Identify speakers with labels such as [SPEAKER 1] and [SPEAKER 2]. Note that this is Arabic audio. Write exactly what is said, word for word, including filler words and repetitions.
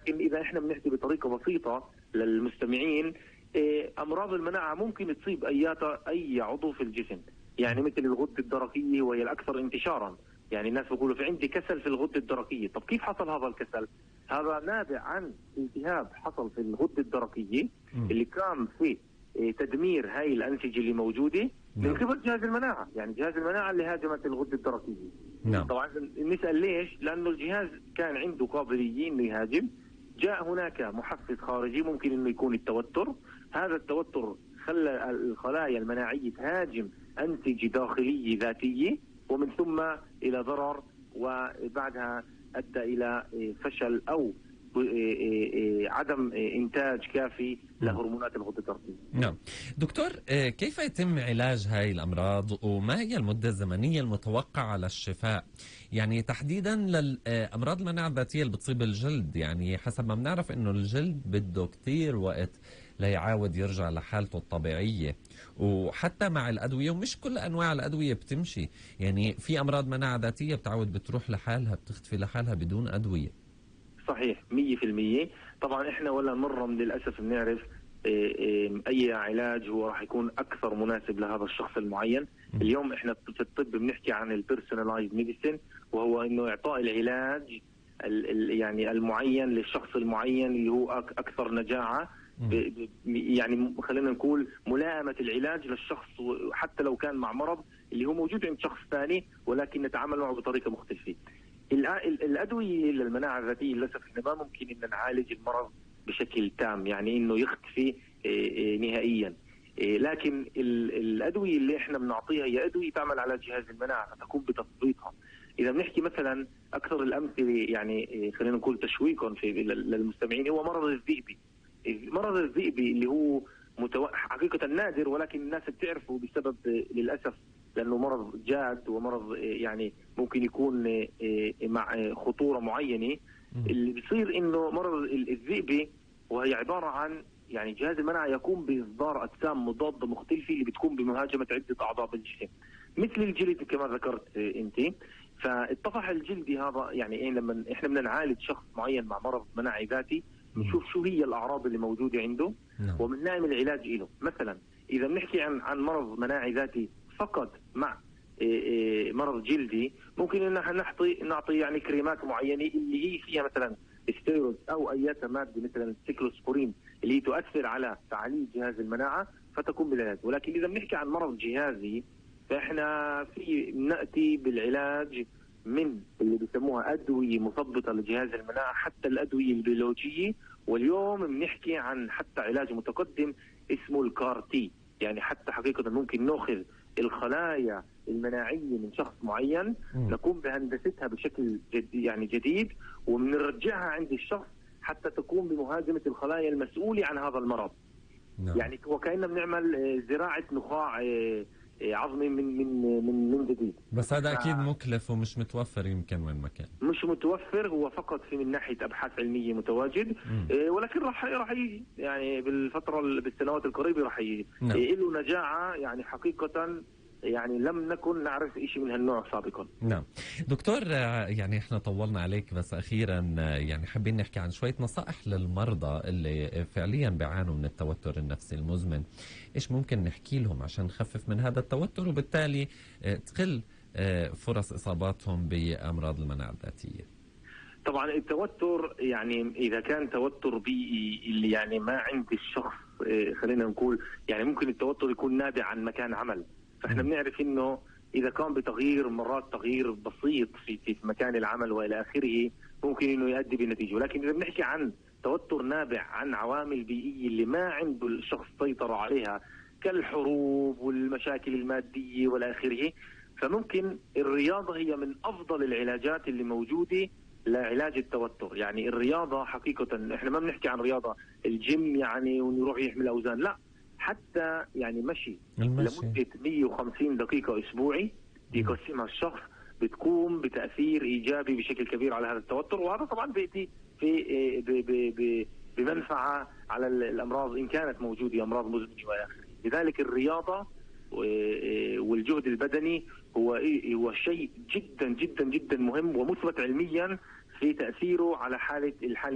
[SPEAKER 1] ولكن اذا احنا بنحكي بطريقه بسيطه للمستمعين، امراض المناعه ممكن تصيب اي اي عضو في الجسم، يعني مثل الغده الدرقيه وهي الاكثر انتشارا. يعني الناس بيقولوا في عندي كسل في الغده الدرقيه، طب كيف حصل هذا الكسل؟ هذا نابع عن التهاب حصل في الغده الدرقيه اللي كان في تدمير هاي الانسجه اللي موجوده من قبل جهاز المناعه، يعني جهاز المناعه اللي هاجمت الغده الدرقيه.
[SPEAKER 2] نعم.
[SPEAKER 1] طبعا نسال ليش؟ لانه الجهاز كان عنده قابليه انه يهاجم، جاء هناك محفز خارجي ممكن انه يكون التوتر، هذا التوتر خلى الخلايا المناعيه تهاجم انسجه داخليه ذاتيه، ومن ثم الى ضرر، وبعدها ادى الى فشل او عدم انتاج كافي لهرمونات الغده الدرقيه.
[SPEAKER 2] نعم دكتور، كيف يتم علاج هاي الامراض وما هي المده الزمنيه المتوقعه للشفاء؟ يعني تحديدا للامراض المناعه الذاتيه اللي بتصيب الجلد، يعني حسب ما بنعرف انه الجلد بده كثير وقت ليعاود يرجع لحالته الطبيعيه، وحتى مع الادويه، ومش كل انواع الادويه بتمشي، يعني في امراض مناعه ذاتيه بتعود بتروح لحالها، بتختفي لحالها بدون ادويه.
[SPEAKER 1] صحيح مية في المية. طبعا احنا ولا مرة للأسف بنعرف اي علاج هو راح يكون اكثر مناسب لهذا الشخص المعين. م. اليوم احنا في الطب بنحكي عن البيرسوناليزد ميديسين، وهو انه اعطاء العلاج يعني المعين للشخص المعين اللي هو اكثر نجاعة، يعني خلينا نقول ملائمة العلاج للشخص حتى لو كان مع مرض اللي هو موجود عند شخص ثاني، ولكن نتعامل معه بطريقة مختلفة. الأدوية للمناعة الذاتية للأسف إحنا ما ممكن إن نعالج المرض بشكل تام، يعني إنه يختفي نهائيا، لكن الأدوية اللي إحنا بنعطيها هي أدوية تعمل على جهاز المناعة فتقوم بتثبيطها. إذا بنحكي مثلا أكثر الأمثلة يعني خلينا نقول تشويقا في للمستمعين هو مرض الذئبي. مرض الذئبي اللي هو متو... حقيقة نادر، ولكن الناس بتعرفه بسبب للأسف لأنه مرض جاد ومرض يعني ممكن يكون مع خطورة معينة. اللي بيصير إنه مرض الذئبي وهي عبارة عن يعني جهاز المناعة يقوم بإصدار أجسام مضادة مختلفة اللي بتكون بمهاجمة عدة أعضاء بالجسم مثل الجلد كما ذكرت أنت. فالطفح الجلدي هذا يعني إيه، لما إحنا بدنا نعالج شخص معين مع مرض مناعي ذاتي نشوف شو هي الأعراض اللي موجودة عنده ومن نعمل العلاج له. مثلا إذا بنحكي عن عن مرض مناعي ذاتي فقط مع إيه إيه مرض جلدي، ممكن ان احنا نعطي نعطي يعني كريمات معينه اللي هي فيها مثلا ستيرويد او اي ماده مثلا السيكلوسبورين اللي هي تؤثر على تعليل جهاز المناعه فتقوم بالعلاج. ولكن اذا بنحكي عن مرض جهازي فاحنا في ناتي بالعلاج من اللي بيسموها ادويه مثبطه لجهاز المناعه حتى الادويه البيولوجيه، واليوم بنحكي عن حتى علاج متقدم اسمه الكارتي، يعني حتى حقيقه ممكن ناخذ الخلايا المناعيه من شخص معين م. نقوم بهندستها بشكل جد يعني جديد وبنرجعها عند الشخص حتى تقوم بمهاجمه الخلايا المسؤوله عن هذا المرض. نعم. يعني وكأننا بنعمل زراعه نخاع عظمي من من من من جديد.
[SPEAKER 2] بس هذا اكيد مكلف ومش متوفر يمكن وين ما كان.
[SPEAKER 1] مش متوفر، هو فقط في من ناحيه ابحاث علميه متواجد، إيه ولكن راح راح يجي يعني بالفتره بالسنوات القريبه راح يجي. نعم. إيه له نجاعه يعني حقيقه يعني لم نكن نعرف شيء من هالنوع سابقا.
[SPEAKER 2] نعم دكتور، يعني احنا طولنا عليك بس اخيرا يعني حابين نحكي عن شويه نصائح للمرضى اللي فعليا بيعانوا من التوتر النفسي المزمن. ايش ممكن نحكي لهم عشان نخفف من هذا التوتر وبالتالي تقل فرص اصاباتهم بامراض المناعه الذاتيه؟
[SPEAKER 1] طبعا التوتر يعني اذا كان توتر بيئي اللي يعني ما عند الشخص خلينا نقول يعني ممكن التوتر يكون نابع عن مكان عمل، فاحنا بنعرف انه اذا كان بتغيير مرات تغيير بسيط في في مكان العمل والى اخره ممكن انه يؤدي بنتيجه. ولكن اذا بنحكي عن توتر نابع عن عوامل بيئيه اللي ما عنده الشخص سيطره عليها كالحروب والمشاكل الماديه والى اخره، فممكن الرياضه هي من افضل العلاجات اللي موجوده لعلاج التوتر. يعني الرياضه حقيقه احنا ما بنحكي عن رياضه الجيم يعني ونروح يحمل اوزان، لا، حتى يعني مشي المشي لمدة مية وخمسين دقيقة أسبوعي يقسمها الشخص بتقوم بتأثير إيجابي بشكل كبير على هذا التوتر، وهذا طبعا بيأتي في بمنفعة على الأمراض إن كانت موجودة أمراض مزمنة وإلى آخره. لذلك الرياضة والجهد البدني هو هو شيء جدا جدا جدا مهم ومثبت علميا في تأثيره على حالة الحالة